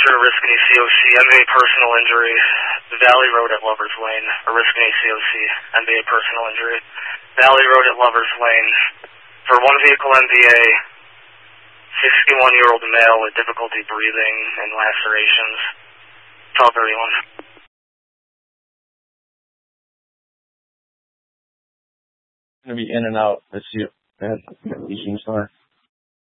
officer, risk an ECOC, MBA personal injury, Valley Road at Lovers Lane, or risk an ECOC, MBA personal injury, Valley Road at Lovers Lane, for one vehicle MBA, 61-year-old male with difficulty breathing and lacerations, 1231. Going to be in and out. Let's see. Eastern Star.